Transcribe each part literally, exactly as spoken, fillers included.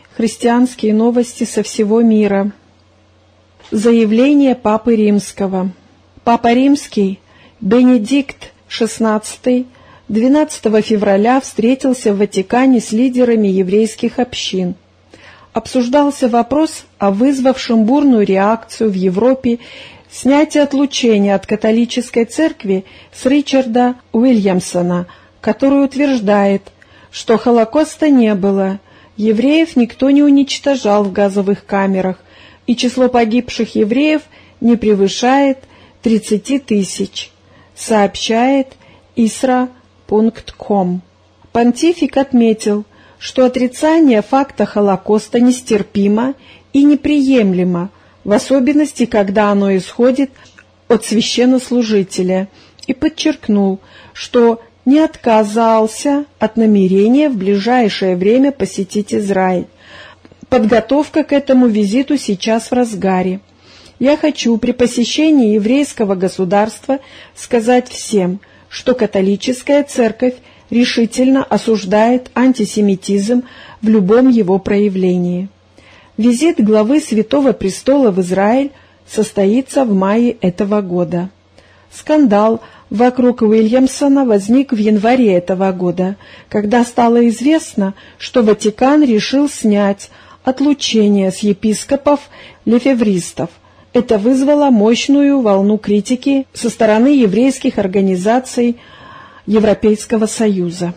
Христианские новости со всего мира. Заявление Папы Римского. Папа Римский Бенедикт шестнадцатый двенадцатого февраля встретился в Ватикане с лидерами еврейских общин. Обсуждался вопрос о вызвавшем бурную реакцию в Европе снятии отлучения от католической церкви с Ричарда Уильямсона, который утверждает, что Холокоста не было, евреев никто не уничтожал в газовых камерах, и число погибших евреев не превышает тридцати тысяч, сообщает исра точка ком. Понтифик отметил, что отрицание факта Холокоста нестерпимо и неприемлемо, в особенности, когда оно исходит от священнослужителя, и подчеркнул, что не отказался от намерения в ближайшее время посетить Израиль. Подготовка к этому визиту сейчас в разгаре. Я хочу при посещении еврейского государства сказать всем, что католическая церковь решительно осуждает антисемитизм в любом его проявлении. Визит главы Святого Престола в Израиль состоится в мае этого года. Скандал вокруг Уильямсона возник в январе этого года, когда стало известно, что Ватикан решил снять отлучение с епископов-лефевристов. Это вызвало мощную волну критики со стороны еврейских организаций Европейского Союза.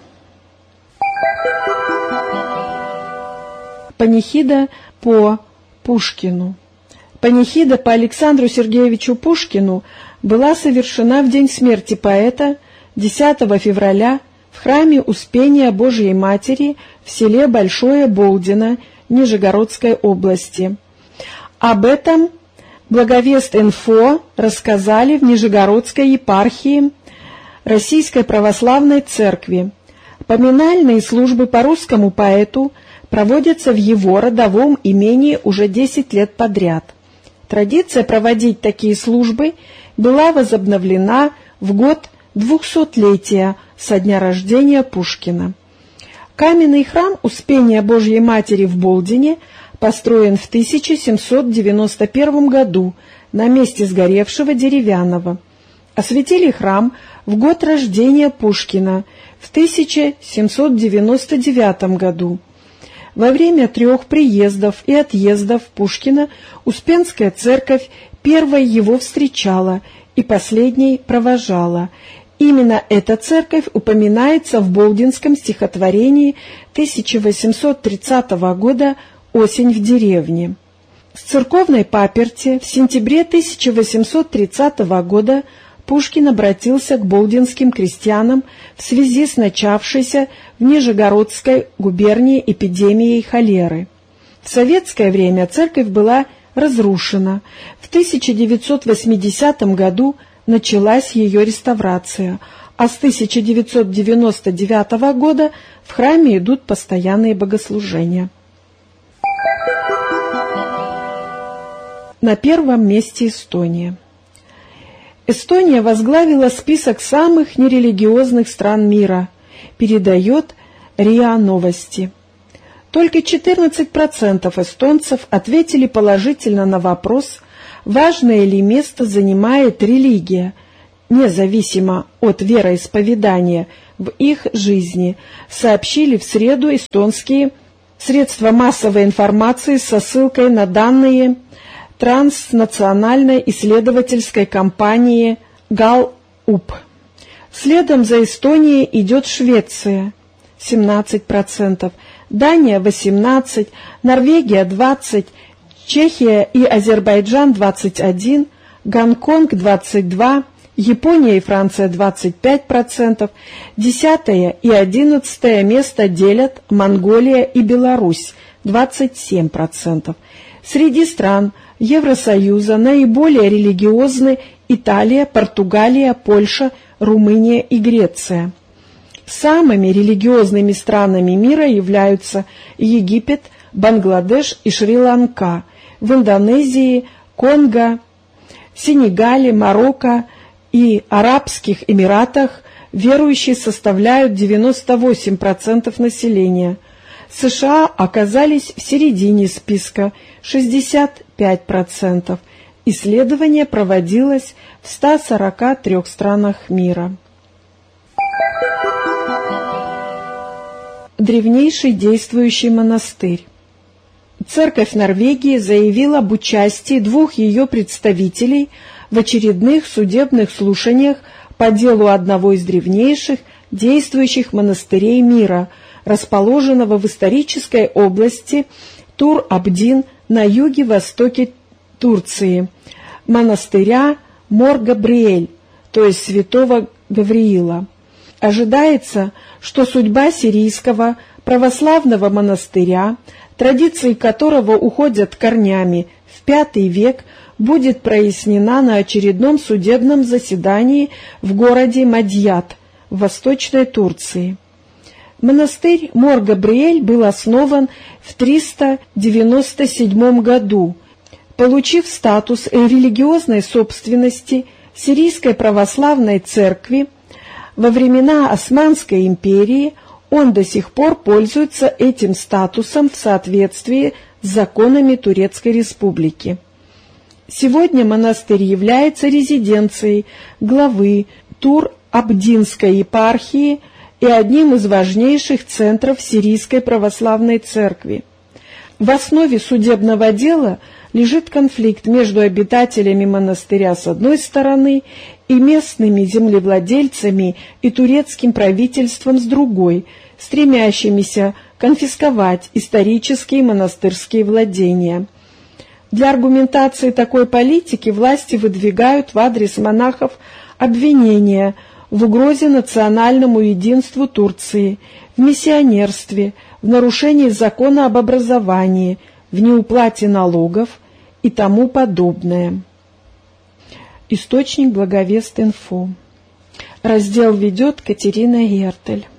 Панихида по Пушкину. Панихида по Александру Сергеевичу Пушкину была совершена в день смерти поэта десятого февраля в храме Успения Божией Матери в селе Большое Болдино Нижегородской области. Об этом Благовест.Инфо рассказали в Нижегородской епархии Российской Православной Церкви. Поминальные службы по русскому поэту проводятся в его родовом имении уже десять лет подряд. Традиция проводить такие службы была возобновлена в год двухсотлетия со дня рождения Пушкина. Каменный храм Успения Божьей Матери в Болдине построен в тысяча семьсот девяносто первом году на месте сгоревшего деревянного. Осветили храм в год рождения Пушкина в тысяча семьсот девяносто девятом году. Во время трех приездов и отъездов Пушкина Успенская церковь первой его встречала и последней провожала. Именно эта церковь упоминается в болдинском стихотворении тысяча восемьсот тридцатого года «Осень в деревне». С церковной паперти в сентябре тысяча восемьсот тридцатого года Пушкин обратился к болдинским крестьянам в связи с начавшейся в Нижегородской губернии эпидемией холеры. В советское время церковь была разрушена. В тысяча девятьсот восьмидесятом году началась ее реставрация, а с тысяча девятьсот девяносто девятого года в храме идут постоянные богослужения. На первом месте Эстония. Эстония возглавила список самых нерелигиозных стран мира, передает РИА Новости. Только четырнадцать процентов эстонцев ответили положительно на вопрос, важное ли место занимает религия, независимо от вероисповедания, в их жизни, сообщили в среду эстонские средства массовой информации со ссылкой на данные транснациональной исследовательской компании Галлуп. Следом за Эстонией идет Швеция – семнадцать процентов, Дания – восемнадцать процентов, Норвегия – двадцать процентов, Чехия и Азербайджан – двадцать один процент, Гонконг – двадцать два процента, Япония и Франция – двадцать пять процентов, десятое и одиннадцатое место делят Монголия и Беларусь – двадцать семь процентов. Среди стран Евросоюза наиболее религиозны Италия, Португалия, Польша, Румыния и Греция. Самыми религиозными странами мира являются Египет, Бангладеш и Шри-Ланка. В Индонезии, Конго, Сенегале, Марокко и Арабских Эмиратах верующие составляют девяносто восемь процентов населения. США оказались в середине списка – шестьдесят пять процентов. Исследование проводилось в ста сорока трёх странах мира. Древнейший действующий монастырь. Церковь Норвегии заявила об участии двух ее представителей в очередных судебных слушаниях по делу одного из древнейших действующих монастырей мира, расположенного в исторической области Тур-Абдин на юге-востоке Турции, монастыря Мор-Габриэль, то есть святого Гавриила. Ожидается, что судьба сирийского православного монастыря, традиции которого уходят корнями в пятый век, будет прояснена на очередном судебном заседании в городе Мадьят в Восточной Турции. Монастырь Мор-Габриэль был основан в триста девяносто седьмом году, получив статус религиозной собственности Сирийской православной церкви. Во времена Османской империи он до сих пор пользуется этим статусом в соответствии с законами Турецкой республики. Сегодня монастырь является резиденцией главы Тур-Абдинской епархии и одним из важнейших центров Сирийской православной церкви. В основе судебного дела лежит конфликт между обитателями монастыря с одной стороны и местными землевладельцами и турецким правительством с другой, стремящимися конфисковать исторические монастырские владения. Для аргументации такой политики власти выдвигают в адрес монахов обвинения в угрозе национальному единству Турции, в миссионерстве, в нарушении закона об образовании, в неуплате налогов и тому подобное. Источник Благовест.инфо. Раздел ведет Катерина Гертель.